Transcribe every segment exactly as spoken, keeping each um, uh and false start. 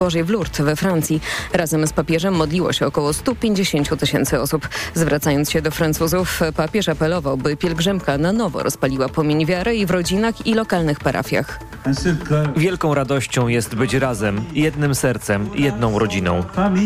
Bożej w Lourdes we Francji. Razem z papieżem modliło się około sto pięćdziesiąt tysięcy osób. Zwracając się do Francuzów, papież apelował, by pielgrzymka na nowo rozpaliła płomień wiary i w rodzinach i lokalnych parafiach. Wielką radością jest być razem, jednym sercem, jedną rodziną.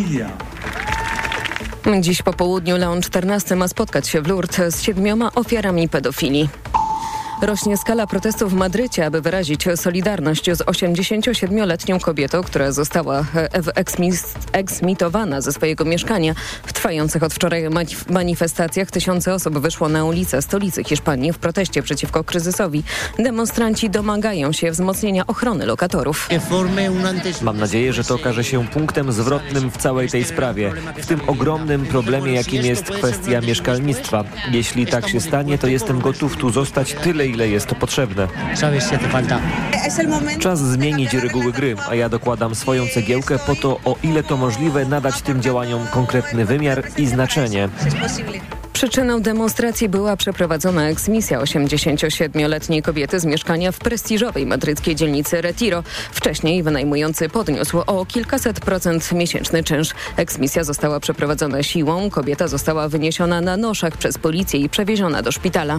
Dziś po południu Leon czternasty ma spotkać się w Lourdes z siedmioma ofiarami pedofilii. Rośnie skala protestów w Madrycie, aby wyrazić solidarność z osiemdziesięciosiedmioletnią kobietą, która została eksmitowana ze swojego mieszkania. W trwających od wczoraj manifestacjach tysiące osób wyszło na ulicę stolicy Hiszpanii w proteście przeciwko kryzysowi. Demonstranci domagają się wzmocnienia ochrony lokatorów. Mam nadzieję, że to okaże się punktem zwrotnym w całej tej sprawie, w tym ogromnym problemie, jakim jest kwestia mieszkalnictwa. Jeśli tak się stanie, to jestem gotów tu zostać tyle, ile jest to potrzebne. Czas zmienić reguły gry, a ja dokładam swoją cegiełkę po to, o ile to możliwe, nadać tym działaniom konkretny wymiar i znaczenie. Przyczyną demonstracji była przeprowadzona eksmisja osiemdziesięciosiedmioletniej kobiety z mieszkania w prestiżowej madryckiej dzielnicy Retiro. Wcześniej wynajmujący podniósł o kilkaset procent miesięczny czynsz. Eksmisja została przeprowadzona siłą. Kobieta została wyniesiona na noszach przez policję i przewieziona do szpitala.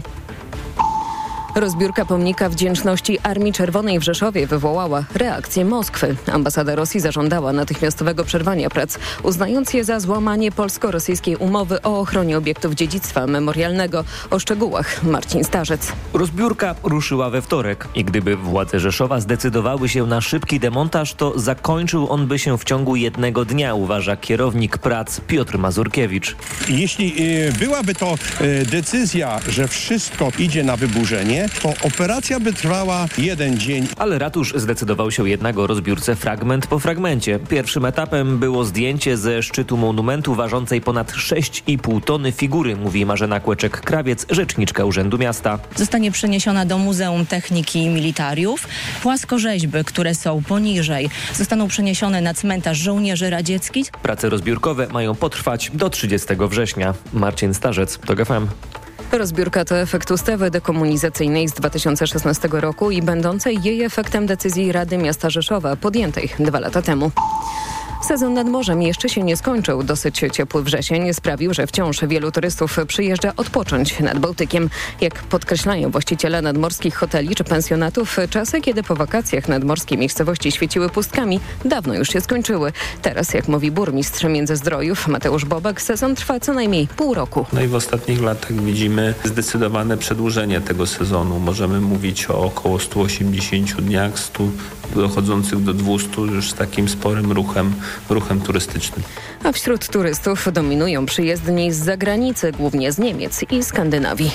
Rozbiórka pomnika wdzięczności Armii Czerwonej w Rzeszowie wywołała reakcję Moskwy. Ambasada Rosji zażądała natychmiastowego przerwania prac, uznając je za złamanie polsko-rosyjskiej umowy o ochronie obiektów dziedzictwa memorialnego. O szczegółach Marcin Starzec. Rozbiórka ruszyła we wtorek i gdyby władze Rzeszowa zdecydowały się na szybki demontaż, to zakończył on by się w ciągu jednego dnia, uważa kierownik prac Piotr Mazurkiewicz. Jeśli y, byłaby to y, decyzja, że wszystko idzie na wyburzenie, to operacja by trwała jeden dzień. Ale ratusz zdecydował się jednak o rozbiórce fragment po fragmencie. Pierwszym etapem było zdjęcie ze szczytu monumentu ważącej ponad sześć i pół tony figury, mówi Marzena Kłeczek-Krawiec, rzeczniczka Urzędu Miasta. Zostanie przeniesiona do Muzeum Techniki i Militariów. Płaskorzeźby, które są poniżej, zostaną przeniesione na cmentarz żołnierzy radzieckich. Prace rozbiórkowe mają potrwać do trzydziestego września. Marcin Starzec, TOG F M. Rozbiórka to efekt ustawy dekomunizacyjnej z dwa tysiące szesnastego roku i będącej jej efektem decyzji Rady Miasta Rzeszowa podjętej dwa lata temu. Sezon nad morzem jeszcze się nie skończył. Dosyć ciepły wrzesień sprawił, że wciąż wielu turystów przyjeżdża odpocząć nad Bałtykiem. Jak podkreślają właściciele nadmorskich hoteli czy pensjonatów, czasy, kiedy po wakacjach nadmorskie miejscowości świeciły pustkami, dawno już się skończyły. Teraz, jak mówi burmistrz Międzyzdrojów Mateusz Bobek, sezon trwa co najmniej pół roku. No i w ostatnich latach widzimy zdecydowane przedłużenie tego sezonu. Możemy mówić o około stu osiemdziesięciu dniach, stu dochodzących do dwustu już z takim sporym ruchem ruchem turystycznym. A wśród turystów dominują przyjezdni z zagranicy, głównie z Niemiec i Skandynawii.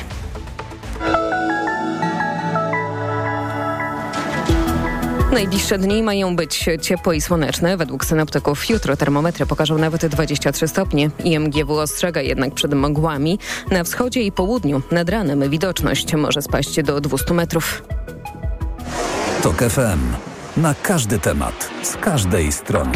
Najbliższe dni mają być ciepłe i słoneczne. Według synoptyków jutro termometry pokażą nawet dwadzieścia trzy stopnie. I M G W ostrzega jednak przed mgłami. Na wschodzie i południu nad ranem widoczność może spaść do dwieście metrów. TOG F M. Na każdy temat, z każdej strony.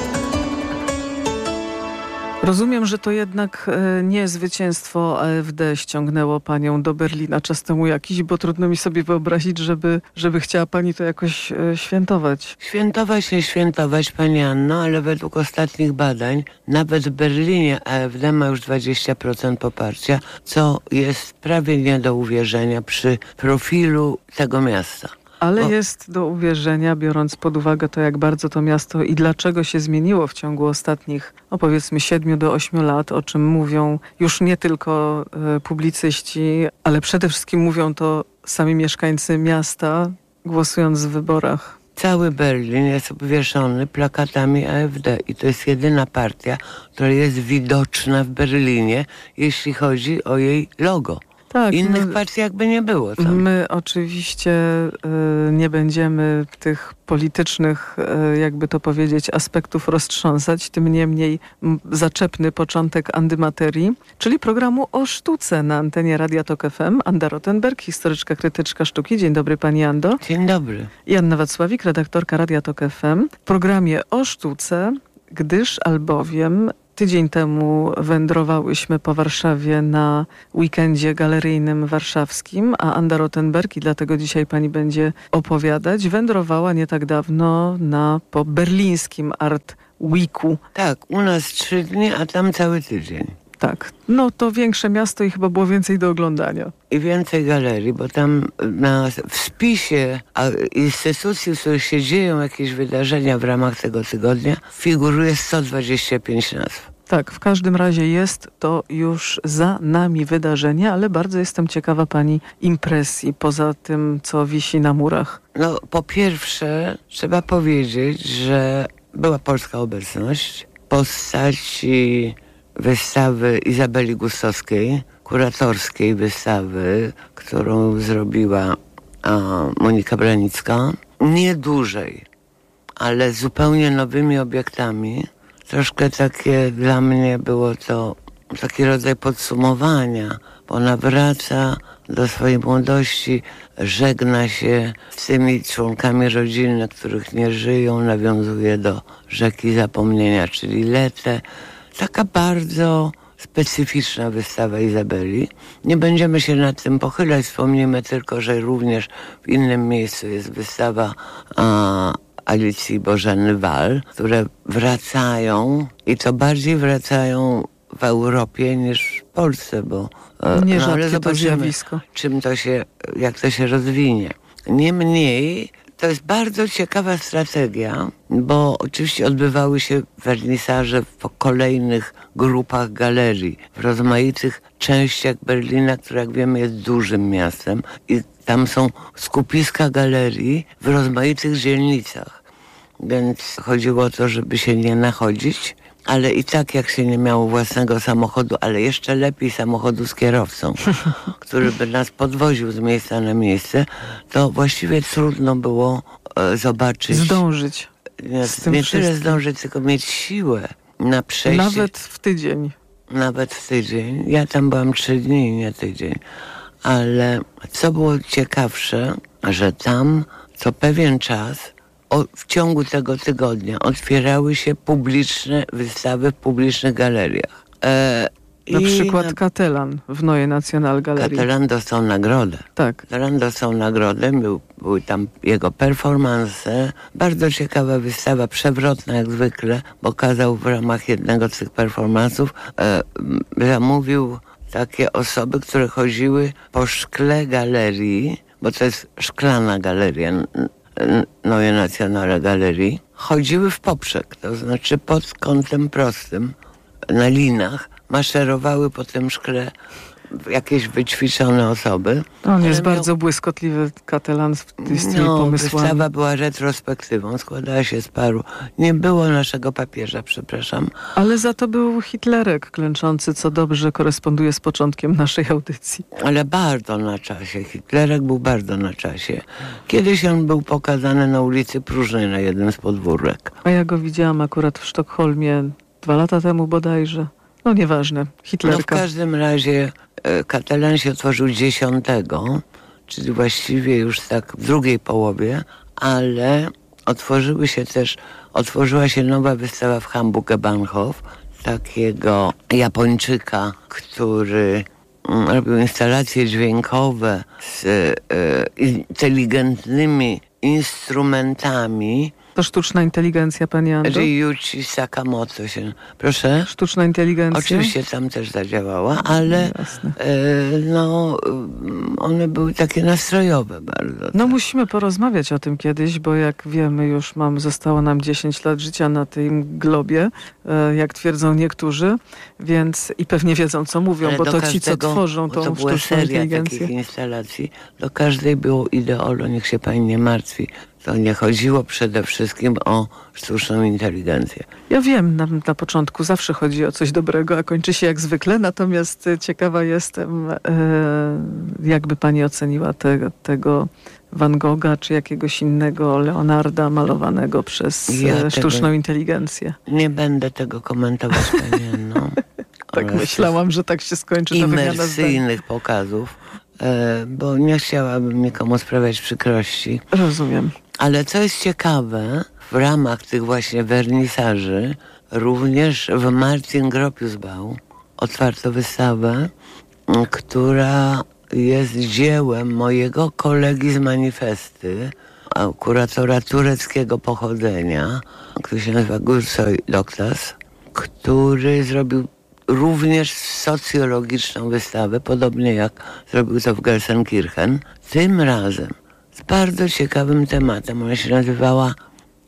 Rozumiem, że to jednak e, nie zwycięstwo A F D ściągnęło panią do Berlina czas temu jakiś, bo trudno mi sobie wyobrazić, żeby, żeby chciała pani to jakoś e, świętować. Świętować, nie świętować, pani Anno, ale według ostatnich badań nawet w Berlinie A F D ma już dwadzieścia procent poparcia, co jest prawie nie do uwierzenia przy profilu tego miasta. Ale o. jest do uwierzenia, biorąc pod uwagę to, jak bardzo to miasto i dlaczego się zmieniło w ciągu ostatnich, no powiedzmy, siedmiu do ośmiu lat, o czym mówią już nie tylko e, publicyści, ale przede wszystkim mówią to sami mieszkańcy miasta, głosując w wyborach. Cały Berlin jest obwieszony plakatami A F D i to jest jedyna partia, która jest widoczna w Berlinie, jeśli chodzi o jej logo. Tak, Innych my, partii jakby nie było tam. My oczywiście y, nie będziemy tych politycznych, y, jakby to powiedzieć, aspektów roztrząsać. Tym niemniej m, zaczepny początek Andymaterii, czyli programu o sztuce na antenie Radia TOG F M. Anda Rottenberg, historyczka, krytyczka sztuki. Dzień dobry, pani Ando. Dzień dobry. I Anna Wacławik, redaktorka Radia TOG F M. W programie o sztuce, gdyż albowiem tydzień temu wędrowałyśmy po Warszawie na weekendzie galeryjnym warszawskim, a Anda Rothenberg, i dlatego dzisiaj pani będzie opowiadać, wędrowała nie tak dawno na, po berlińskim Art Weeku. Tak, u nas trzy dni, a tam cały tydzień. Tak, no to większe miasto i chyba było więcej do oglądania. I więcej galerii, bo tam na, w spisie instytucji, w których się dzieją jakieś wydarzenia w ramach tego tygodnia, figuruje sto dwadzieścia pięć nazw. Tak, w każdym razie jest to już za nami wydarzenie, ale bardzo jestem ciekawa pani impresji, poza tym, co wisi na murach. No, po pierwsze, trzeba powiedzieć, że była polska obecność w postaci wystawy Izabeli Gustowskiej, kuratorskiej wystawy, którą zrobiła a, Monika Branicka. Nie dłużej, ale zupełnie nowymi obiektami. Troszkę takie dla mnie było to taki rodzaj podsumowania, bo ona wraca do swojej młodości, żegna się z tymi członkami rodziny, których nie żyją, nawiązuje do rzeki zapomnienia, czyli Letę. Taka bardzo specyficzna wystawa Izabeli. Nie będziemy się nad tym pochylać, wspomnimy tylko, że również w innym miejscu jest wystawa a, Alicji Bożeny Wal, które wracają i to bardziej wracają w Europie niż w Polsce, bo nie no, ale to zobaczymy, zjawisko. czym to się, jak to się rozwinie. Niemniej to jest bardzo ciekawa strategia, bo oczywiście odbywały się wernisaże w kolejnych grupach galerii, w rozmaitych częściach Berlina, które jak wiemy jest dużym miastem i tam są skupiska galerii w rozmaitych dzielnicach. Więc chodziło o to, żeby się nie nachodzić, ale i tak jak się nie miało własnego samochodu, ale jeszcze lepiej samochodu z kierowcą, który by nas podwoził z miejsca na miejsce, to właściwie trudno było e, zobaczyć. Zdążyć. Nie, z tym nie wszystkim. tyle zdążyć, tylko mieć siłę na przejście. Nawet w tydzień. Nawet w tydzień. Ja tam byłam trzy dni, nie tydzień. Ale co było ciekawsze, że tam co pewien czas o, w ciągu tego tygodnia otwierały się publiczne wystawy w publicznych galeriach. E, Na i przykład na... Katelan w Neue National Galerii. Katelan dostał nagrodę. Tak. Katelan dostał nagrodę, był, były tam jego performanse. Bardzo ciekawa wystawa, przewrotna jak zwykle, bo kazał w ramach jednego z tych performansów, e, zamówił takie osoby, które chodziły po szkle galerii, bo to jest szklana galeria, Neue Nationale Galerii, chodziły w poprzek, to znaczy pod kątem prostym, na linach, maszerowały po tym szkle jakieś wyćwiczone osoby. On jest miał... bardzo błyskotliwy, Katelan, z tymi no, pomysłami. Wystawa była retrospektywą, składała się z paru. Nie było naszego papieża, przepraszam. Ale za to był Hitlerek klęczący, co dobrze koresponduje z początkiem naszej audycji. Ale bardzo na czasie. Hitlerek był bardzo na czasie. Kiedyś on był pokazany na ulicy Próżnej na jednym z podwórek. A ja go widziałam akurat w Sztokholmie dwa lata temu bodajże. No nieważne, Hitlerka. No w każdym razie e, Katelan się otworzył dziesiątego, czyli właściwie już tak w drugiej połowie, ale otworzyły się też, otworzyła się nowa wystawa w Hamburger Bahnhof, takiego Japończyka, który mm, robił instalacje dźwiękowe z e, inteligentnymi instrumentami. To sztuczna inteligencja, pani Ando? Ryuichi Sakamoto się... Proszę? Sztuczna inteligencja? Oczywiście tam też zadziałała, ale e, no, one były takie nastrojowe bardzo. No tak. musimy porozmawiać o tym kiedyś, bo jak wiemy już mam, zostało nam dziesięć lat życia na tym globie, e, jak twierdzą niektórzy, więc i pewnie wiedzą, co mówią, ale bo to każdego, ci, co tworzą tą to była sztuczną seria inteligencję. takich instalacji. Do każdej było ideolo, niech się pani nie martwi. To nie chodziło przede wszystkim o sztuczną inteligencję. Ja wiem, na, na początku zawsze chodzi o coś dobrego, a kończy się jak zwykle, natomiast ciekawa jestem, e, jakby pani oceniła te, tego Van Gogha, czy jakiegoś innego Leonarda malowanego przez Ja e, sztuczną tego, inteligencję. Nie będę tego komentować, pani Anno. Tak myślałam, że tak się skończy ta wymiana zdań. Imersyjnych pokazów, e, bo nie chciałabym nikomu sprawiać przykrości. Rozumiem. Ale co jest ciekawe, w ramach tych właśnie wernisaży również w Martin Gropiusbau otwarto wystawę, która jest dziełem mojego kolegi z Manifesty, kuratora tureckiego pochodzenia, który się nazywa Gürsoy Doktas, który zrobił również socjologiczną wystawę, podobnie jak zrobił to w Gelsenkirchen. Tym razem z bardzo ciekawym tematem. Ona się nazywała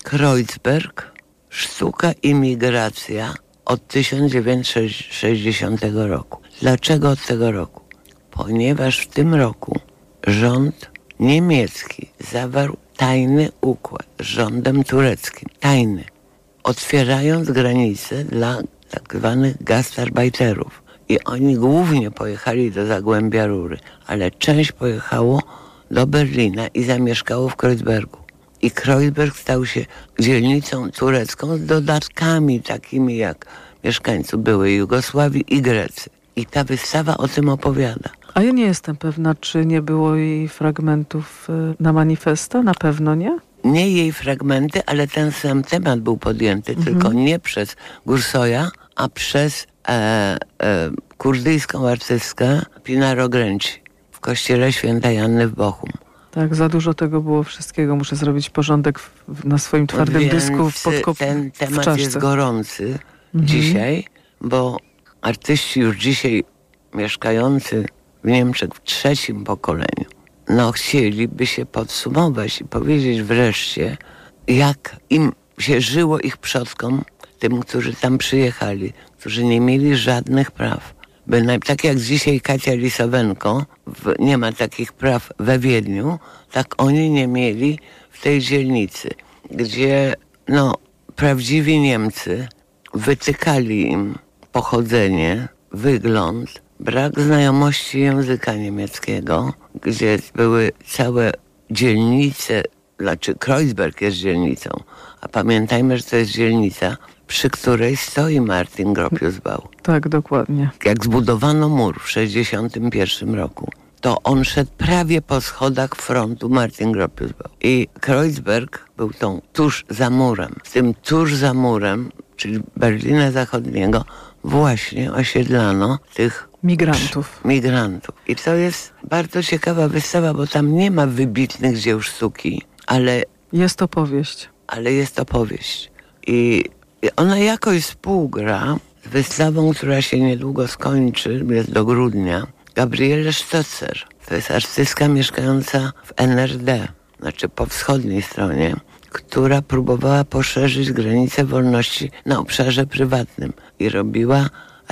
Kreuzberg, sztuka i migracja od tysiąc dziewięćset sześćdziesiątego roku. Dlaczego od tego roku? Ponieważ w tym roku rząd niemiecki zawarł tajny układ z rządem tureckim. Tajny. Otwierając granice dla tak zwanych gastarbeiterów. I oni głównie pojechali do Zagłębia Rury, ale część pojechało do Berlina i zamieszkało w Kreuzbergu. I Kreuzberg stał się dzielnicą turecką z dodatkami takimi jak mieszkańców byłej Jugosławii i Grecy. I ta wystawa o tym opowiada. A ja nie jestem pewna, czy nie było jej fragmentów na Manifesto? Na pewno nie? Nie jej fragmenty, ale ten sam temat był podjęty, mhm. tylko nie przez Gürsoya, a przez e, e, kurdyjską artystkę Pinaro Grenci w kościele Świętej Anny w Bochum. Tak, za dużo tego było wszystkiego. Muszę zrobić porządek w, w, na swoim twardym Więc dysku w podkop- ten w temat czaszce. jest gorący mhm. dzisiaj, bo artyści już dzisiaj mieszkający w Niemczech w trzecim pokoleniu, no chcieliby się podsumować i powiedzieć wreszcie, jak im się żyło ich przodkom, tym, którzy tam przyjechali, którzy nie mieli żadnych praw. By, tak jak dzisiaj Katia Lisowenko w, nie ma takich praw we Wiedniu, tak oni nie mieli w tej dzielnicy, gdzie no, prawdziwi Niemcy wytykali im pochodzenie, wygląd, brak znajomości języka niemieckiego, gdzie były całe dzielnice, znaczy Kreuzberg jest dzielnicą, a pamiętajmy, że to jest dzielnica, przy której stoi Martin Gropiusbau. Tak, dokładnie. Jak zbudowano mur w sześćdziesiątym pierwszym roku, to on szedł prawie po schodach frontu Martin Gropiusbau. I Kreuzberg był tą tuż za murem. Z tym tuż za murem, czyli Berlina Zachodniego, właśnie osiedlano tych migrantów. migrantów. I to jest bardzo ciekawa wystawa, bo tam nie ma wybitnych dzieł sztuki, ale jest opowieść. Ale jest opowieść. I ona jakoś współgra z wystawą, która się niedługo skończy, jest do grudnia, Gabriele Stotzer. To jest artystka mieszkająca w N R D, znaczy po wschodniej stronie, która próbowała poszerzyć granice wolności na obszarze prywatnym i robiła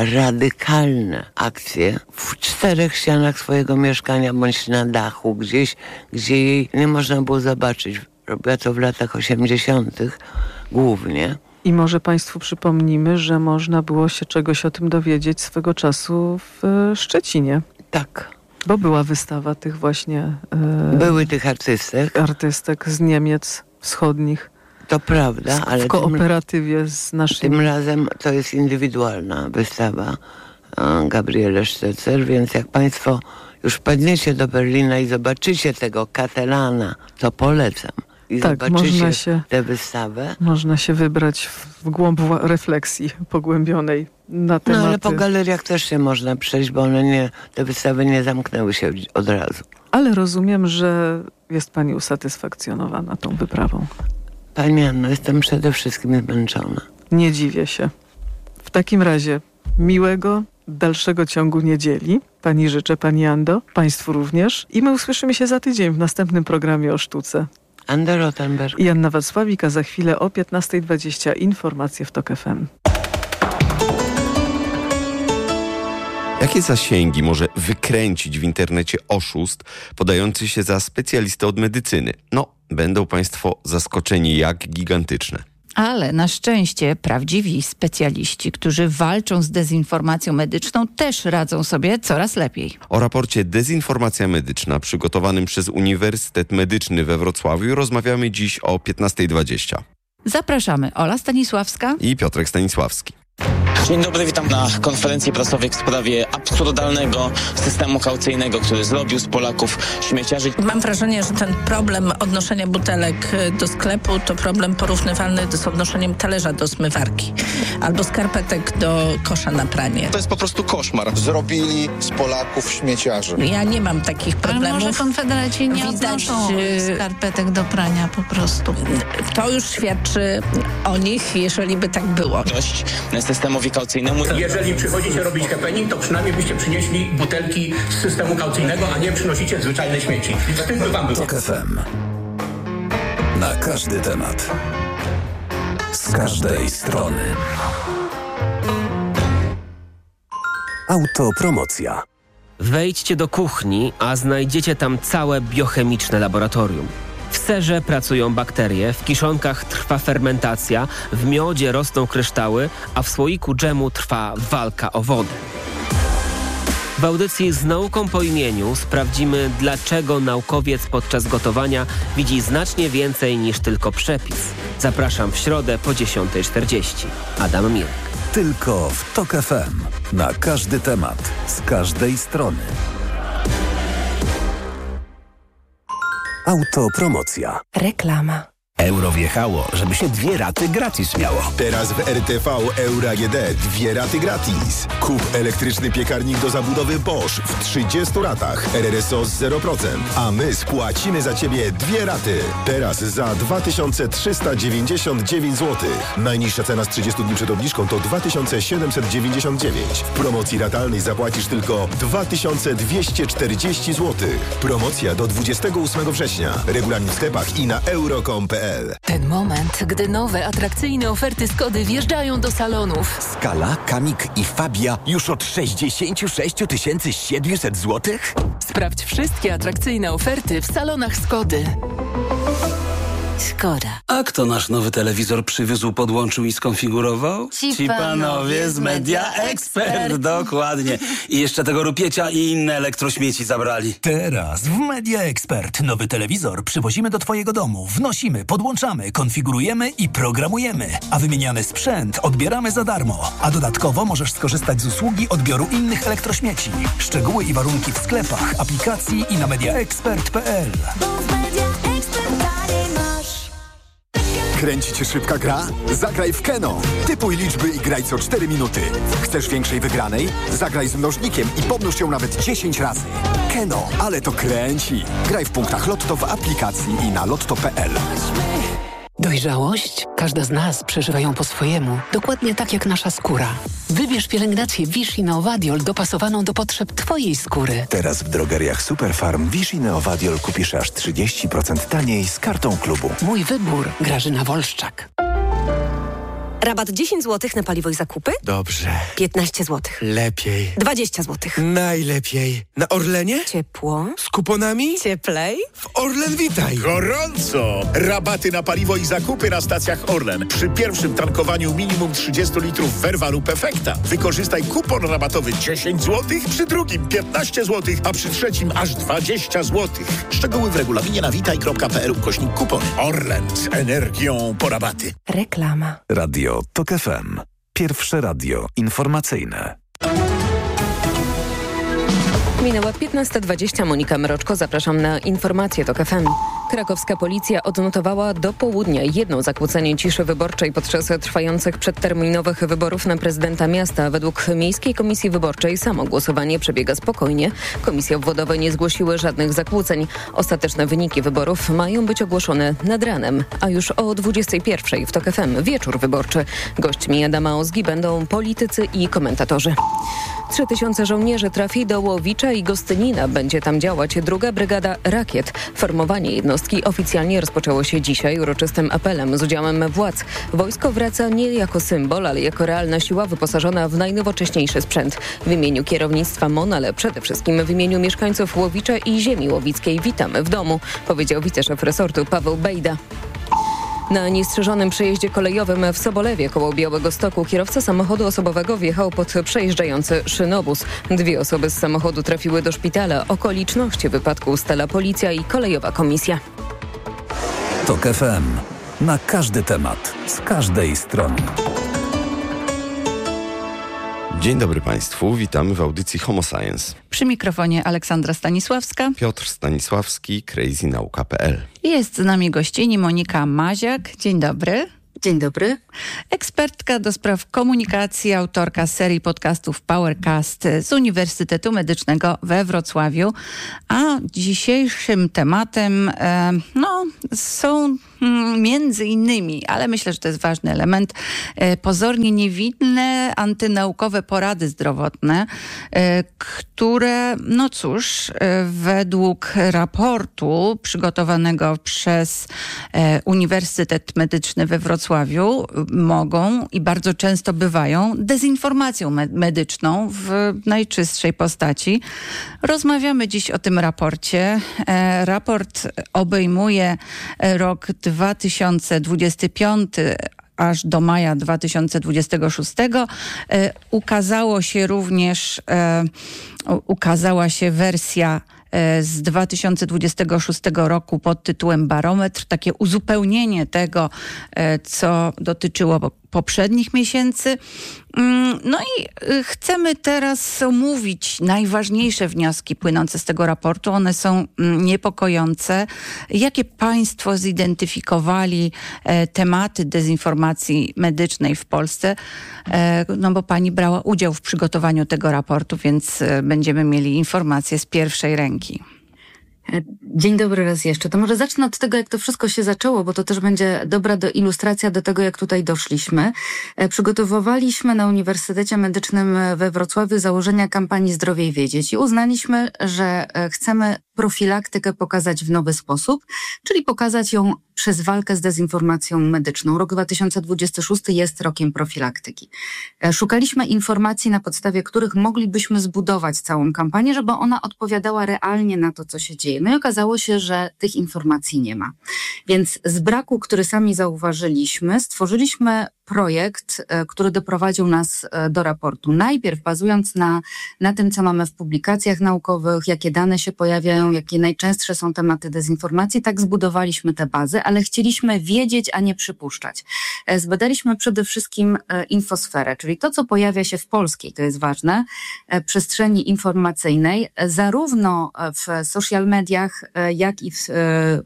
radykalne akcje w czterech ścianach swojego mieszkania bądź na dachu, gdzieś, gdzie jej nie można było zobaczyć. Robiła to w latach osiemdziesiątych głównie. I może Państwu przypomnimy, że można było się czegoś o tym dowiedzieć swego czasu w Szczecinie. Tak. Bo była wystawa tych właśnie... E, Były tych artystek. Artystek z Niemiec wschodnich. To prawda, w, ale... W kooperatywie tym, z naszymi... Tym razem to jest indywidualna wystawa e, Gabriele Stotzer, więc jak Państwo już wpadniecie do Berlina i zobaczycie tego Katelana, to polecam. I tak, zobaczycie się, tę wystawę. Można się wybrać w głąb refleksji pogłębionej na tematy. No ale po galeriach też się można przejść, bo one nie, te wystawy nie zamknęły się od razu. Ale rozumiem, że jest Pani usatysfakcjonowana tą wyprawą. Pani Anno, jestem przede wszystkim zmęczona. Nie dziwię się. W takim razie miłego dalszego ciągu niedzieli. Pani życzę, Pani Ando, Państwu również. I my usłyszymy się za tydzień w następnym programie o sztuce. Anda Rottenberg i Anna Wacławik, a za chwilę o piętnasta dwadzieścia informacje w TOK F M. Jakie zasięgi może wykręcić w internecie oszust podający się za specjalistę od medycyny? No, będą Państwo zaskoczeni, jak gigantyczne. Ale na szczęście prawdziwi specjaliści, którzy walczą z dezinformacją medyczną, też radzą sobie coraz lepiej. O raporcie Dezinformacja Medyczna przygotowanym przez Uniwersytet Medyczny we Wrocławiu rozmawiamy dziś o piętnasta dwadzieścia. Zapraszamy. Ola Stanisławska i Piotrek Stanisławski. Dzień dobry, witam na konferencji prasowej w sprawie absurdalnego systemu kaucyjnego, który zrobił z Polaków śmieciarzy. Mam wrażenie, że ten problem odnoszenia butelek do sklepu to problem porównywalny z odnoszeniem talerza do zmywarki albo skarpetek do kosza na pranie. To jest po prostu koszmar. Zrobili z Polaków śmieciarzy. Ja nie mam takich problemów. Ale może konfederaci nie odnoszą skarpetek do prania po prostu. To już świadczy o nich, jeżeli by tak było. Dość systemowi kaucyjnemu. Jeżeli przychodzicie robić happening, to przynajmniej byście przynieśli butelki z systemu kaucyjnego, a nie przynosicie zwyczajne śmieci. Wstyd by wam było. Tok F M. Na każdy temat. Z każdej strony. Autopromocja. Wejdźcie do kuchni, a znajdziecie tam całe biochemiczne laboratorium. W serze pracują bakterie, w kiszonkach trwa fermentacja, w miodzie rosną kryształy, a w słoiku dżemu trwa walka o wodę. W audycji Z nauką po imieniu sprawdzimy, dlaczego naukowiec podczas gotowania widzi znacznie więcej niż tylko przepis. Zapraszam w środę po dziesiąta czterdzieści. Adam Mirek. Tylko w Tok F M. Na każdy temat, z każdej strony. Autopromocja. Reklama. Euro wjechało, żeby się dwie raty gratis miało. Teraz w R T V Euro A G D dwie raty gratis. Kup elektryczny piekarnik do zabudowy Bosch w trzydziestu ratach. R R S O z zero procent. A my spłacimy za Ciebie dwie raty. Teraz za dwa tysiące trzysta dziewięćdziesiąt dziewięć złotych. Najniższa cena z trzydziestu dni przed obniżką to dwa tysiące siedemset dziewięćdziesiąt dziewięć. W promocji ratalnej zapłacisz tylko dwa tysiące dwieście czterdzieści złotych. Promocja do dwudziestego ósmego września. Regulamin w sklepach i na euro kropka com kropka p l. Ten moment, gdy nowe, atrakcyjne oferty Skody wjeżdżają do salonów. Skala, Kamik i Fabia już od sześćdziesiąt sześć tysięcy siedemset złotych? Sprawdź wszystkie atrakcyjne oferty w salonach Skody. Szkoda. A kto nasz nowy telewizor przywiózł, podłączył i skonfigurował? Ci, Ci panowie z Media Expert. Dokładnie. I jeszcze tego rupiecia i inne elektrośmieci zabrali. Teraz w Media Expert nowy telewizor przywozimy do Twojego domu. Wnosimy, podłączamy, konfigurujemy i programujemy. A wymieniany sprzęt odbieramy za darmo. A dodatkowo możesz skorzystać z usługi odbioru innych elektrośmieci. Szczegóły i warunki w sklepach, aplikacji i na mediaexpert kropka p l. Kręci cię szybka gra? Zagraj w Keno. Typuj liczby i graj co cztery minuty. Chcesz większej wygranej? Zagraj z mnożnikiem i pomnóż ją nawet dziesięć razy. Keno, ale to kręci. Graj w punktach Lotto w aplikacji i na lotto kropka p l. Dojrzałość? Każda z nas przeżywa ją po swojemu. Dokładnie tak jak nasza skóra. Wybierz pielęgnację Vichy Neovadiol dopasowaną do potrzeb Twojej skóry. Teraz w drogeriach Superfarm Vichy Neovadiol kupisz aż trzydzieści procent taniej z kartą klubu. Mój wybór. Grażyna Wolszczak. Rabat dziesięć złotych na paliwo i zakupy? Dobrze. piętnaście złotych. Lepiej. dwadzieścia złotych. Najlepiej. Na Orlenie? Ciepło. Z kuponami? Cieplej. W Orlen Witaj. Gorąco! Rabaty na paliwo i zakupy na stacjach Orlen. Przy pierwszym tankowaniu minimum trzydzieści litrów Verva lub Efekta. Wykorzystaj kupon rabatowy dziesięć złotych, przy drugim piętnaście złotych, a przy trzecim aż dwadzieścia złotych. Szczegóły w regulaminie na witaj kropka p l ukośnik kupony. Orlen z energią po rabaty. Reklama. Radio Tok F M. Pierwsze radio informacyjne. Minęła piętnasta dwadzieścia. Monika Mroczko, zapraszam na informacje Tok F M. Krakowska policja odnotowała do południa jedno zakłócenie ciszy wyborczej podczas trwających przedterminowych wyborów na prezydenta miasta. Według Miejskiej Komisji Wyborczej samo głosowanie przebiega spokojnie. Komisje obwodowe nie zgłosiły żadnych zakłóceń. Ostateczne wyniki wyborów mają być ogłoszone nad ranem, a już o dwudziestej pierwszej w Tok F M wieczór wyborczy. Gośćmi Adama Ozgi będą politycy i komentatorzy. Trzy tysiące żołnierzy trafi do Łowicza i Gostynina. Będzie tam działać druga brygada rakiet. Formowanie jednostki oficjalnie rozpoczęło się dzisiaj uroczystym apelem z udziałem władz. Wojsko wraca nie jako symbol, ale jako realna siła wyposażona w najnowocześniejszy sprzęt. W imieniu kierownictwa M O N, ale przede wszystkim w imieniu mieszkańców Łowicza i ziemi łowickiej witamy w domu, powiedział wiceszef resortu Paweł Bejda. Na niestrzeżonym przejeździe kolejowym w Sobolewie koło Białegostoku kierowca samochodu osobowego wjechał pod przejeżdżający szynobus. Dwie osoby z samochodu trafiły do szpitala. Okoliczności wypadku ustala policja i kolejowa komisja. Tok F M. Na każdy temat, z każdej strony. Dzień dobry Państwu, witamy w audycji Homo Science. Przy mikrofonie Aleksandra Stanisławska. Piotr Stanisławski, crazy nauka kropka p l. Jest z nami gościni Monika Maziak. Dzień dobry. Dzień dobry. Ekspertka do spraw komunikacji, autorka serii podcastów PowerCast z Uniwersytetu Medycznego we Wrocławiu. A dzisiejszym tematem e, no, są mm, między innymi, ale myślę, że to jest ważny element, e, pozornie niewinne antynaukowe porady zdrowotne, e, które, no cóż, e, według raportu przygotowanego przez e, Uniwersytet Medyczny we Wrocławiu mogą i bardzo często bywają dezinformacją me- medyczną w najczystszej postaci. Rozmawiamy dziś o tym raporcie. E, raport obejmuje rok dwa tysiące dwudziesty piąty aż do maja dwa tysiące dwudziestego szóstego. E, ukazało się również, e, ukazała się wersja z dwa tysiące dwudziestego szóstego roku pod tytułem Barometr, takie uzupełnienie tego, co dotyczyło poprzednich miesięcy. No i chcemy teraz omówić najważniejsze wnioski płynące z tego raportu. One są niepokojące. Jakie państwo zidentyfikowali tematy dezinformacji medycznej w Polsce? No bo pani brała udział w przygotowaniu tego raportu, więc będziemy mieli informacje z pierwszej ręki. Dzień dobry raz jeszcze. To może zacznę od tego, jak to wszystko się zaczęło, bo to też będzie dobra do ilustracja do tego, jak tutaj doszliśmy. Przygotowywaliśmy na Uniwersytecie Medycznym we Wrocławiu założenia kampanii Zdrowiej Wiedzieć i uznaliśmy, że chcemy profilaktykę pokazać w nowy sposób, czyli pokazać ją przez walkę z dezinformacją medyczną. Rok dwa tysiące dwudziesty szósty jest rokiem profilaktyki. Szukaliśmy informacji, na podstawie których moglibyśmy zbudować całą kampanię, żeby ona odpowiadała realnie na to, co się dzieje. No i okazało się, że tych informacji nie ma. Więc z braku, który sami zauważyliśmy, stworzyliśmy projekt, który doprowadził nas do raportu. Najpierw bazując na, na tym, co mamy w publikacjach naukowych, jakie dane się pojawiają, jakie najczęstsze są tematy dezinformacji, tak zbudowaliśmy te bazy, ale chcieliśmy wiedzieć, a nie przypuszczać. Zbadaliśmy przede wszystkim infosferę, czyli to, co pojawia się w polskiej, to jest ważne, przestrzeni informacyjnej, zarówno w social mediach, jak i w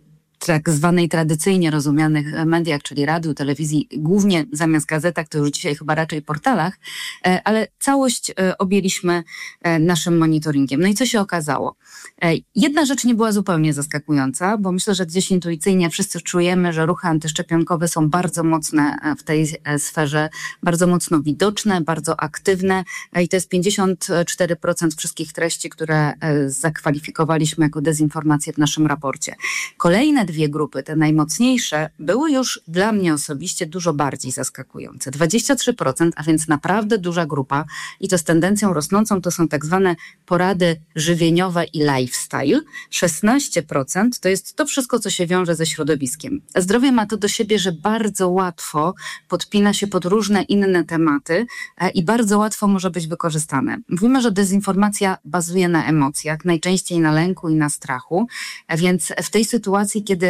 tak zwanej tradycyjnie rozumianych mediach, czyli radiu, telewizji, głównie zamiast gazetach, to już dzisiaj chyba raczej portalach, ale całość objęliśmy naszym monitoringiem. No i co się okazało? Jedna rzecz nie była zupełnie zaskakująca, bo myślę, że gdzieś intuicyjnie wszyscy czujemy, że ruchy antyszczepionkowe są bardzo mocne w tej sferze, bardzo mocno widoczne, bardzo aktywne i to jest pięćdziesiąt cztery procent wszystkich treści, które zakwalifikowaliśmy jako dezinformację w naszym raporcie. Kolejne dwie grupy, te najmocniejsze, były już dla mnie osobiście dużo bardziej zaskakujące. dwadzieścia trzy procent, a więc naprawdę duża grupa i to z tendencją rosnącą, to są tak zwane porady żywieniowe i lifestyle. szesnaście procent to jest to wszystko, co się wiąże ze środowiskiem. Zdrowie ma to do siebie, że bardzo łatwo podpina się pod różne inne tematy i bardzo łatwo może być wykorzystane. Mówimy, że dezinformacja bazuje na emocjach, najczęściej na lęku i na strachu, więc w tej sytuacji, kiedy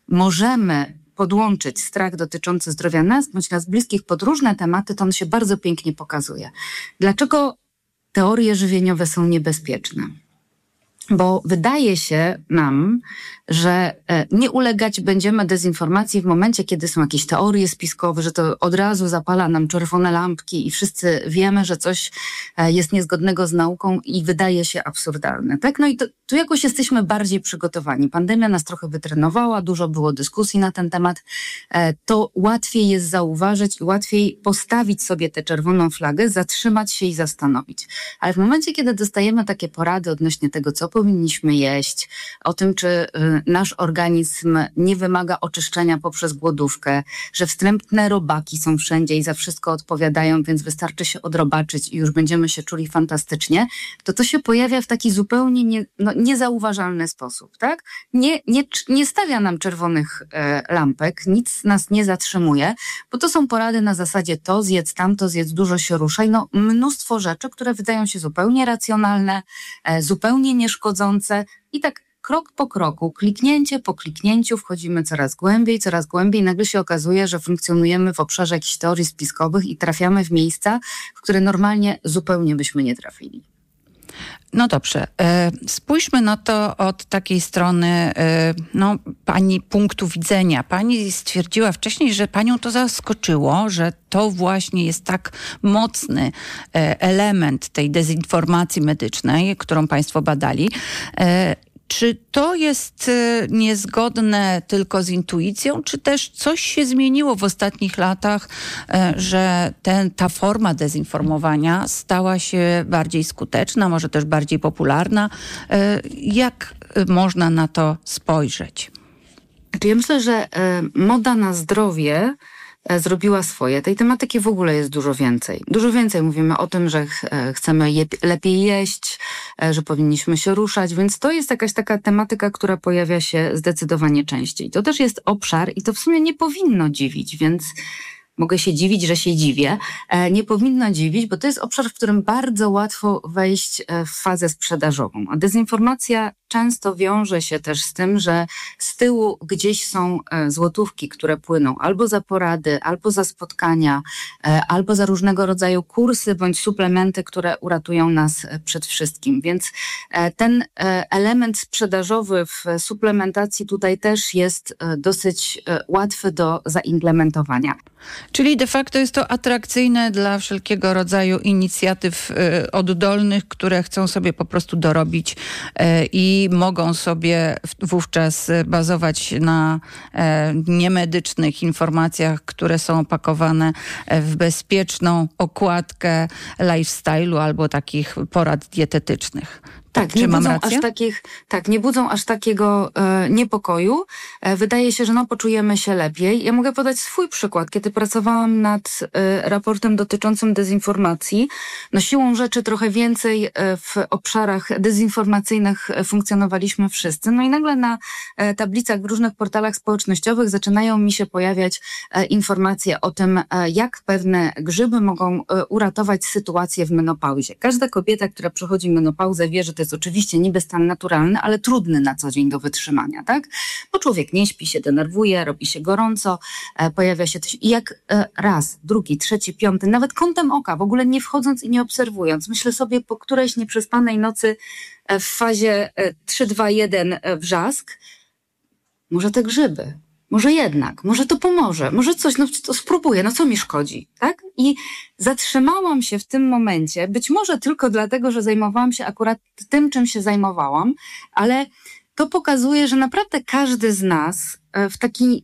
możemy podłączyć strach dotyczący zdrowia nas bądź nas bliskich pod różne tematy, to on się bardzo pięknie pokazuje. Dlaczego teorie żywieniowe są niebezpieczne? Bo wydaje się nam, że nie ulegać będziemy dezinformacji w momencie, kiedy są jakieś teorie spiskowe, że to od razu zapala nam czerwone lampki i wszyscy wiemy, że coś jest niezgodnego z nauką i wydaje się absurdalne. Tak? No i to, tu jakoś jesteśmy bardziej przygotowani. Pandemia nas trochę wytrenowała, dużo było dyskusji na ten temat. To łatwiej jest zauważyć i łatwiej postawić sobie tę czerwoną flagę, zatrzymać się i zastanowić. Ale w momencie, kiedy dostajemy takie porady odnośnie tego, co powinniśmy jeść, o tym, czy nasz organizm nie wymaga oczyszczenia poprzez głodówkę, że wstrętne robaki są wszędzie i za wszystko odpowiadają, więc wystarczy się odrobaczyć i już będziemy się czuli fantastycznie, to to się pojawia w taki zupełnie nie, no, niezauważalny sposób, tak? Nie, nie, nie stawia nam czerwonych e, lampek, nic nas nie zatrzymuje, bo to są porady na zasadzie to zjedz, tamto zjedz, dużo się ruszaj, no mnóstwo rzeczy, które wydają się zupełnie racjonalne, e, zupełnie nieszkodzące i tak krok po kroku, kliknięcie po kliknięciu wchodzimy coraz głębiej, coraz głębiej. Nagle się okazuje, że funkcjonujemy w obszarze jakichś teorii spiskowych i trafiamy w miejsca, w które normalnie zupełnie byśmy nie trafili. No dobrze, spójrzmy na to od takiej strony no, pani punktu widzenia. Pani stwierdziła wcześniej, że panią to zaskoczyło, że to właśnie jest tak mocny element tej dezinformacji medycznej, którą państwo badali. Czy to jest niezgodne tylko z intuicją, czy też coś się zmieniło w ostatnich latach, że ten, ta forma dezinformowania stała się bardziej skuteczna, może też bardziej popularna? Jak można na to spojrzeć? Ja myślę, że moda na zdrowie zrobiła swoje. Tej tematyki w ogóle jest dużo więcej. Dużo więcej mówimy o tym, że ch- chcemy je- lepiej jeść, że powinniśmy się ruszać, więc to jest jakaś taka tematyka, która pojawia się zdecydowanie częściej. To też jest obszar i to w sumie nie powinno dziwić, więc mogę się dziwić, że się dziwię. Nie powinno dziwić, bo to jest obszar, w którym bardzo łatwo wejść w fazę sprzedażową. A dezinformacja często wiąże się też z tym, że z tyłu gdzieś są złotówki, które płyną albo za porady, albo za spotkania, albo za różnego rodzaju kursy bądź suplementy, które uratują nas przed wszystkim. Więc ten element sprzedażowy w suplementacji tutaj też jest dosyć łatwy do zaimplementowania. Czyli de facto jest to atrakcyjne dla wszelkiego rodzaju inicjatyw y, oddolnych, które chcą sobie po prostu dorobić y, i mogą sobie wówczas bazować na y, niemedycznych informacjach, które są opakowane w bezpieczną okładkę lifestyle'u albo takich porad dietetycznych. Tak, Czy nie mam budzą rację? aż takich, tak, nie budzą aż takiego e, niepokoju. E, wydaje się, że no poczujemy się lepiej. Ja mogę podać swój przykład. Kiedy pracowałam nad e, raportem dotyczącym dezinformacji, no siłą rzeczy trochę więcej e, w obszarach dezinformacyjnych e, funkcjonowaliśmy wszyscy. No i nagle na e, tablicach w różnych portalach społecznościowych zaczynają mi się pojawiać e, informacje o tym, e, jak pewne grzyby mogą e, uratować sytuację w menopauzie. Każda kobieta, która przechodzi menopauzę, wie, że to jest oczywiście niby stan naturalny, ale trudny na co dzień do wytrzymania, tak? Bo człowiek nie śpi, się denerwuje, robi się gorąco, e, pojawia się coś i jak e, raz, drugi, trzeci, piąty, nawet kątem oka, w ogóle nie wchodząc i nie obserwując, myślę sobie po którejś nieprzespanej nocy e, w fazie e, trzy, dwa, jeden e, wrzask, może te grzyby, może jednak, może to pomoże, może coś, no to spróbuję, no co mi szkodzi, tak? I zatrzymałam się w tym momencie, być może tylko dlatego, że zajmowałam się akurat tym, czym się zajmowałam, ale to pokazuje, że naprawdę każdy z nas w taki,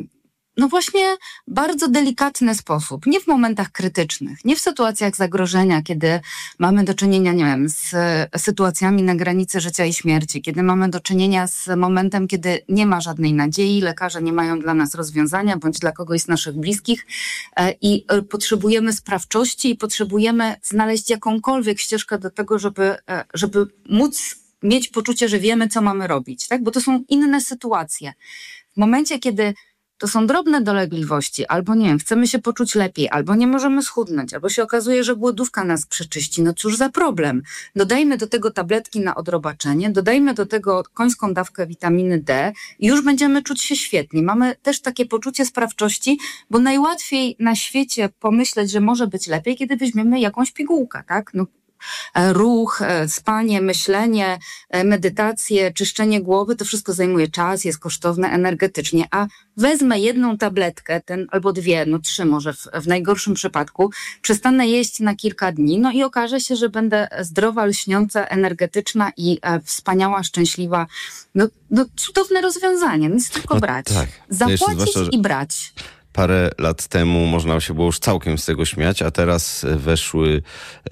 no właśnie bardzo delikatny sposób, nie w momentach krytycznych, nie w sytuacjach zagrożenia, kiedy mamy do czynienia, nie wiem, z sytuacjami na granicy życia i śmierci, kiedy mamy do czynienia z momentem, kiedy nie ma żadnej nadziei, lekarze nie mają dla nas rozwiązania, bądź dla kogoś z naszych bliskich i potrzebujemy sprawczości i potrzebujemy znaleźć jakąkolwiek ścieżkę do tego, żeby, żeby móc mieć poczucie, że wiemy, co mamy robić, tak? Bo to są inne sytuacje. W momencie, kiedy to są drobne dolegliwości, albo nie wiem, chcemy się poczuć lepiej, albo nie możemy schudnąć, albo się okazuje, że głodówka nas przeczyści. No cóż za problem. Dodajmy do tego tabletki na odrobaczenie, dodajmy do tego końską dawkę witaminy D i już będziemy czuć się świetnie. Mamy też takie poczucie sprawczości, bo najłatwiej na świecie pomyśleć, że może być lepiej, kiedy weźmiemy jakąś pigułkę, tak? No, ruch, spanie, myślenie, medytacje, czyszczenie głowy, to wszystko zajmuje czas, jest kosztowne energetycznie, a wezmę jedną tabletkę, ten, albo dwie, no trzy może w, w najgorszym przypadku, przestanę jeść na kilka dni, no i okaże się, że będę zdrowa, lśniąca, energetyczna i e, wspaniała, szczęśliwa. No, no cudowne rozwiązanie, nic tylko no, brać. Tak. Zapłacić zwłaszcza, że... i brać. Parę lat temu można się było już całkiem z tego śmiać, a teraz weszły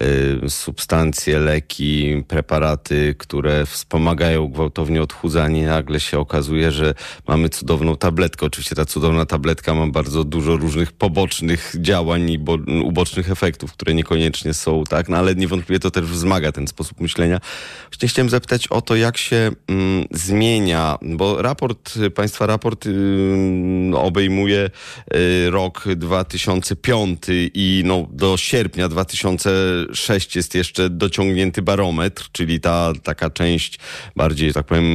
y, substancje, leki, preparaty, które wspomagają gwałtownie odchudzanie. Nagle się okazuje, że mamy cudowną tabletkę. Oczywiście ta cudowna tabletka ma bardzo dużo różnych pobocznych działań i bo, ubocznych efektów, które niekoniecznie są, tak, no ale niewątpliwie to też wzmaga ten sposób myślenia. Właśnie chciałem zapytać o to, jak się mm, zmienia, bo raport, państwa raport y, obejmuje rok dwa tysiące piąty i no, do sierpnia dwa tysiące szóstego jest jeszcze dociągnięty barometr, czyli ta taka część bardziej, tak powiem,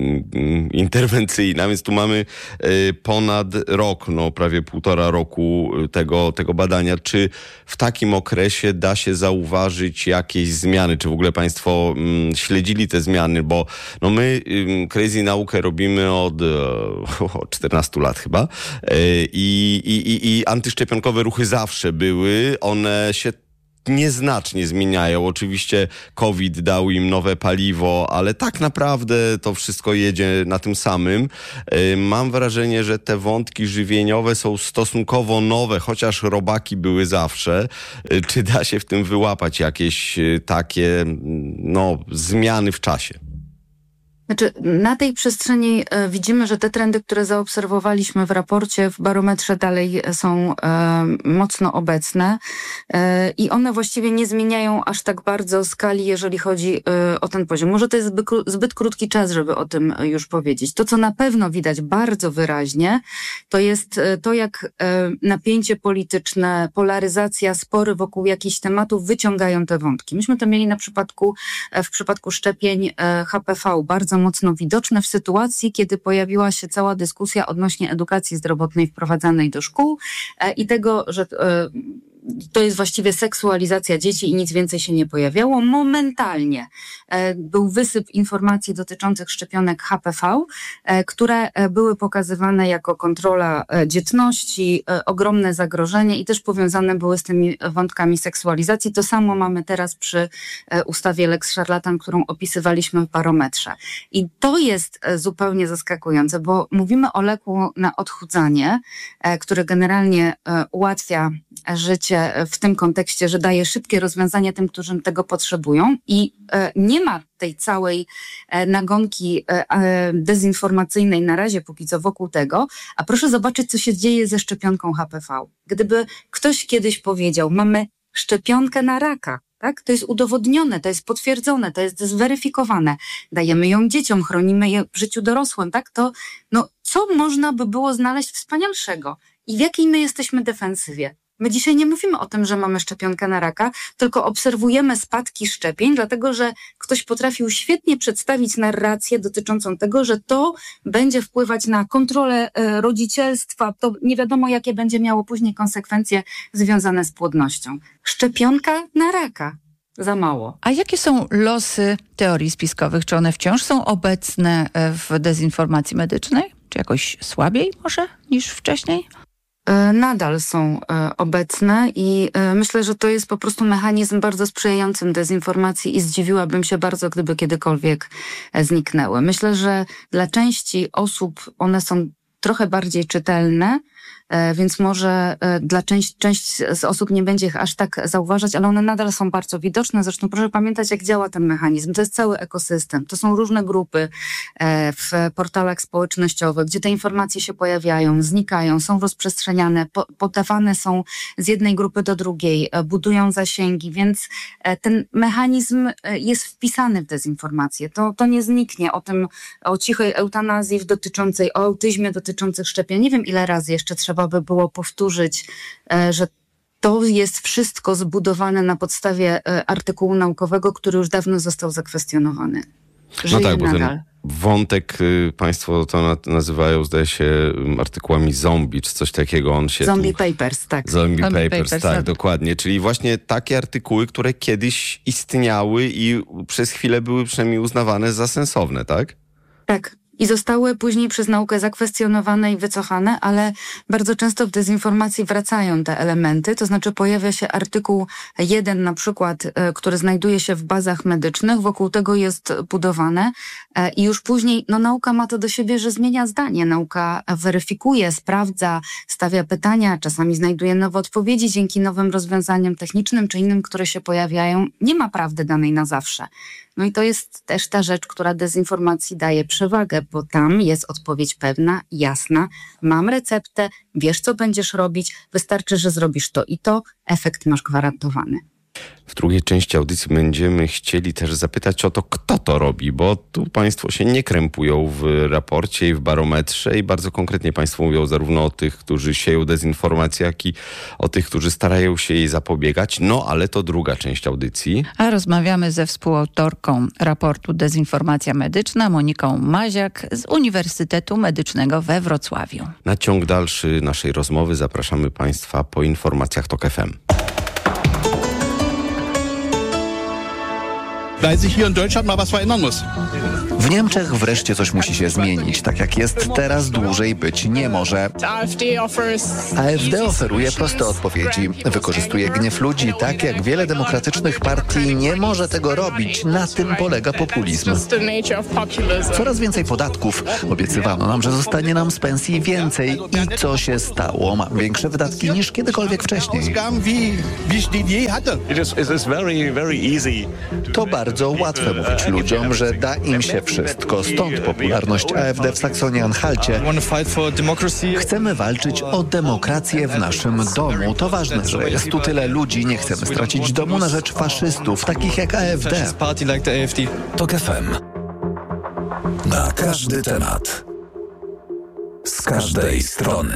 interwencyjna, więc tu mamy ponad rok, no prawie półtora roku tego, tego badania. Czy w takim okresie da się zauważyć jakieś zmiany? Czy w ogóle państwo mm, śledzili te zmiany? Bo no my ym, Crazy Naukę robimy od, od czternastu lat chyba i, i, i, i antyszczepionkowe ruchy zawsze były. One się nieznacznie zmieniają. Oczywiście COVID dał im nowe paliwo, ale tak naprawdę to wszystko jedzie na tym samym. Mam wrażenie, że te wątki żywieniowe są stosunkowo nowe, chociaż robaki były zawsze. Czy da się w tym wyłapać jakieś takie no, zmiany w czasie? Znaczy, na tej przestrzeni e, widzimy, że te trendy, które zaobserwowaliśmy w raporcie, w barometrze dalej są e, mocno obecne e, i one właściwie nie zmieniają aż tak bardzo skali, jeżeli chodzi e, o ten poziom. Może to jest zbyt, zbyt krótki czas, żeby o tym już powiedzieć. To, co na pewno widać bardzo wyraźnie, to jest e, to, jak e, napięcie polityczne, polaryzacja, spory wokół jakichś tematów wyciągają te wątki. Myśmy to mieli na przypadku, e, w przypadku szczepień e, H P V bardzo mocno widoczne w sytuacji, kiedy pojawiła się cała dyskusja odnośnie edukacji zdrowotnej wprowadzanej do szkół e, i tego, że e, to jest właściwie seksualizacja dzieci i nic więcej się nie pojawiało. Momentalnie e, był wysyp informacji dotyczących szczepionek H P V, e, które były pokazywane jako kontrola e, dzietności, e, ogromne zagrożenie i też powiązane były z tymi wątkami seksualizacji. To samo mamy teraz przy e, ustawie Lex Szarlatan, którą opisywaliśmy w barometrze. I to jest e, zupełnie zaskakujące, bo mówimy o leku na odchudzanie, e, który generalnie e, ułatwia życie w tym kontekście, że daje szybkie rozwiązania tym, którzy tego potrzebują i e, nie ma tej całej e, nagonki e, dezinformacyjnej na razie póki co wokół tego, a proszę zobaczyć, co się dzieje ze szczepionką H P V. Gdyby ktoś kiedyś powiedział, mamy szczepionkę na raka, tak? To jest udowodnione, to jest potwierdzone, to jest zweryfikowane. Dajemy ją dzieciom, chronimy je w życiu dorosłym, tak? To, no, co można by było znaleźć wspanialszego? I w jakiej my jesteśmy defensywie? My dzisiaj nie mówimy o tym, że mamy szczepionkę na raka, tylko obserwujemy spadki szczepień, dlatego że ktoś potrafił świetnie przedstawić narrację dotyczącą tego, że to będzie wpływać na kontrolę e, rodzicielstwa, to nie wiadomo, jakie będzie miało później konsekwencje związane z płodnością. Szczepionka na raka. Za mało. A jakie są losy teorii spiskowych? Czy one wciąż są obecne w dezinformacji medycznej? Czy jakoś słabiej może niż wcześniej? Nadal są obecne i myślę, że to jest po prostu mechanizm bardzo sprzyjający dezinformacji i zdziwiłabym się bardzo, gdyby kiedykolwiek zniknęły. Myślę, że dla części osób one są trochę bardziej czytelne, więc może dla część, część z osób nie będzie ich aż tak zauważać, ale one nadal są bardzo widoczne. Zresztą proszę pamiętać, jak działa ten mechanizm. To jest cały ekosystem. To są różne grupy w portalach społecznościowych, gdzie te informacje się pojawiają, znikają, są rozprzestrzeniane, podawane są z jednej grupy do drugiej, budują zasięgi, więc ten mechanizm jest wpisany w dezinformację. To, to nie zniknie. O tym, o cichej eutanazji dotyczącej, o autyzmie dotyczących szczepień. Nie wiem, ile razy jeszcze trzeba by było powtórzyć, że to jest wszystko zbudowane na podstawie artykułu naukowego, który już dawno został zakwestionowany. Żyje no tak, bo nadal. ten wątek, państwo to nazywają, zdaje się, artykułami zombie, czy coś takiego. On się Zombie tu... Papers, tak. Zombie, Zombie Papers, Papers, tak, tak, dokładnie. Czyli właśnie takie artykuły, które kiedyś istniały i przez chwilę były przynajmniej uznawane za sensowne, tak? Tak. I zostały później przez naukę zakwestionowane i wycofane, ale bardzo często w dezinformacji wracają te elementy, to znaczy pojawia się artykuł jeden na przykład, który znajduje się w bazach medycznych, wokół tego jest budowane i już później no, nauka ma to do siebie, że zmienia zdanie. Nauka weryfikuje, sprawdza, stawia pytania, czasami znajduje nowe odpowiedzi dzięki nowym rozwiązaniom technicznym czy innym, które się pojawiają. Nie ma prawdy danej na zawsze. No i to jest też ta rzecz, która dezinformacji daje przewagę, bo tam jest odpowiedź pewna, jasna. Mam receptę, wiesz, co będziesz robić, wystarczy, że zrobisz to i to, efekt masz gwarantowany. W drugiej części audycji będziemy chcieli też zapytać o to, kto to robi, bo tu państwo się nie krępują w raporcie i w barometrze i bardzo konkretnie państwo mówią zarówno o tych, którzy sieją dezinformację, jak i o tych, którzy starają się jej zapobiegać. No, ale to druga część audycji. A rozmawiamy ze współautorką raportu Dezinformacja Medyczna, Moniką Maziak z Uniwersytetu Medycznego we Wrocławiu. Na ciąg dalszy naszej rozmowy zapraszamy państwa po informacjach TOK F M. Weil sich hier in Deutschland mal was verändern muss. W Niemczech wreszcie coś musi się zmienić. Tak jak jest teraz, dłużej być nie może. A F D oferuje proste odpowiedzi. Wykorzystuje gniew ludzi tak, jak wiele demokratycznych partii nie może tego robić. Na tym polega populizm. Coraz więcej podatków. Obiecywano nam, że zostanie nam z pensji więcej. I co się stało? Mam większe wydatki niż kiedykolwiek wcześniej. To bardzo łatwe mówić ludziom, że da im się wszystko. Stąd popularność A F D w Saksonii-Anhalcie. Chcemy walczyć o demokrację w naszym domu. To ważne, że jest tu tyle ludzi. Nie chcemy stracić domu na rzecz faszystów, takich jak A F D. TOK F M. Na każdy temat. Z każdej strony.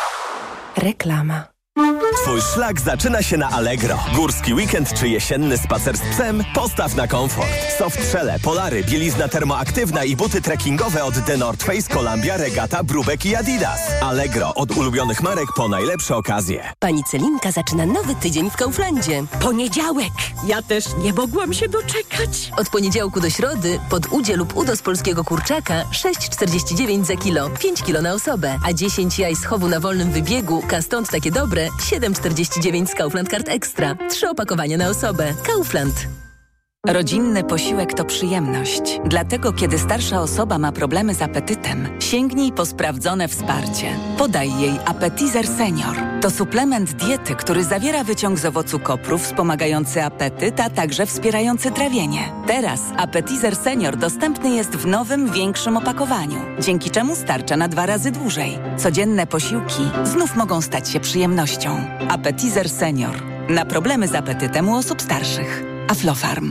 Reklama. Twój szlak zaczyna się na Allegro. Górski weekend czy jesienny spacer z psem? Postaw na komfort. Softshelle, polary, bielizna termoaktywna i buty trekkingowe od The North Face, Columbia, Regatta, Brubek i Adidas. Allegro. Od ulubionych marek po najlepsze okazje. Pani Celinka zaczyna nowy tydzień w Kauflandzie. Poniedziałek! Ja też nie mogłam się doczekać. Od poniedziałku do środy pod udzie lub udo z polskiego kurczaka sześć czterdzieści dziewięć za kilo. pięć kilo na osobę. A dziesięć jaj z chowu na wolnym wybiegu, stąd takie dobre, siedem czterdzieści dziewięć z Kaufland Card Extra. Trzy opakowania na osobę. Kaufland. Rodzinny posiłek to przyjemność. Dlatego, kiedy starsza osoba ma problemy z apetytem, sięgnij po sprawdzone wsparcie. Podaj jej Appetizer Senior. To suplement diety, który zawiera wyciąg z owocu kopru wspomagający apetyt, a także wspierający trawienie. Teraz Appetizer Senior dostępny jest w nowym, większym opakowaniu, dzięki czemu starcza na dwa razy dłużej. Codzienne posiłki znów mogą stać się przyjemnością. Appetizer Senior. Na problemy z apetytem u osób starszych. Aflofarm.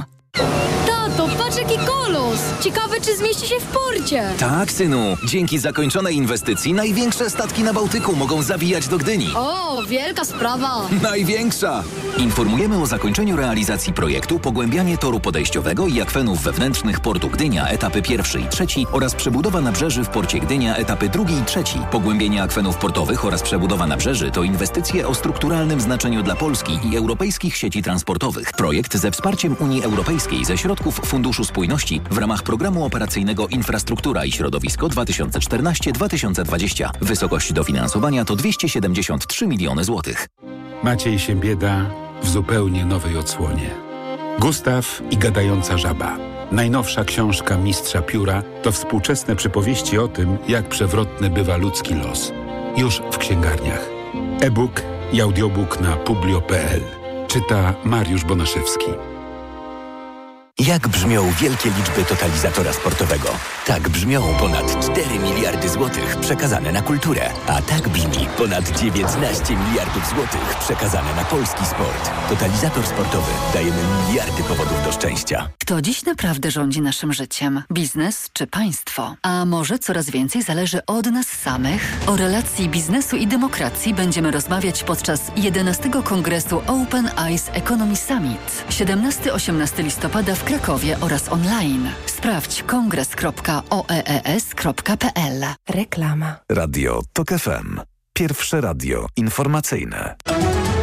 Tato, patrz jaki kolos! Ciekawe, czy zmieści się w porcie. Tak, synu. Dzięki zakończonej inwestycji największe statki na Bałtyku mogą zawijać do Gdyni. O, wielka sprawa. Największa! Informujemy o zakończeniu realizacji projektu Pogłębianie toru podejściowego i akwenów wewnętrznych portu Gdynia, etapy pierwszy i trzeci oraz przebudowa nabrzeży w porcie Gdynia, etapy drugi i trzeci. Pogłębienie akwenów portowych oraz przebudowa nabrzeży to inwestycje o strukturalnym znaczeniu dla Polski i europejskich sieci transportowych. Projekt ze wsparciem Unii Europejskiej ze środków Funduszu Spójności w ramach Programu Operacyjnego Infrastruktura i Środowisko dwa tysiące czternaście do dwa tysiące dwudziestego. Wysokość dofinansowania to dwieście siedemdziesiąt trzy miliony złotych. Maciej Siembieda w zupełnie nowej odsłonie. Gustaw i gadająca żaba. Najnowsza książka mistrza pióra to współczesne przypowieści o tym, jak przewrotny bywa ludzki los. Już w księgarniach. E-book i audiobook na publio kropka p l. Czyta Mariusz Bonaszewski. Jak brzmią wielkie liczby totalizatora sportowego? Tak brzmią ponad cztery miliardy złotych przekazane na kulturę. A tak brzmi ponad dziewiętnaście miliardów złotych przekazane na polski sport. Totalizator sportowy. Dajemy miliardy powodów do szczęścia. Kto dziś naprawdę rządzi naszym życiem? Biznes czy państwo? A może coraz więcej zależy od nas samych? O relacji biznesu i demokracji będziemy rozmawiać podczas jedenastego Kongresu Open Eyes Economy Summit. siedemnastego do osiemnastego listopada w Krakowie oraz online. Sprawdź kongres kropka o e e s kropka p l. Reklama. Radio TOK F M. Pierwsze radio informacyjne.